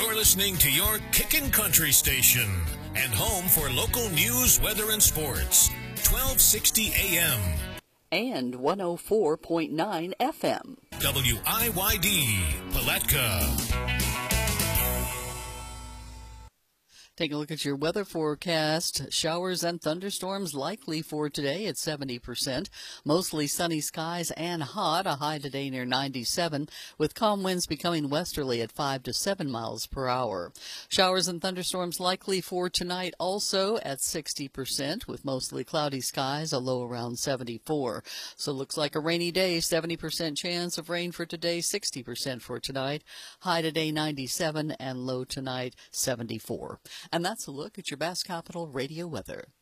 You're listening to your Kickin' Country station and home for local news, weather, and sports. 1260 AM. And 104.9 FM. WIYD, Palatka. Take a look at your weather forecast. Showers and thunderstorms likely for today at 70%. Mostly sunny skies and hot. A high today near 97, with calm winds becoming westerly at 5 to 7 miles per hour. Showers and thunderstorms likely for tonight also at 60%, with mostly cloudy skies, a low around 74. So it looks like a rainy day. 70% chance of rain for today, 60% for tonight. High today 97 and low tonight 74. And that's a look at your Bass Capital Radio weather.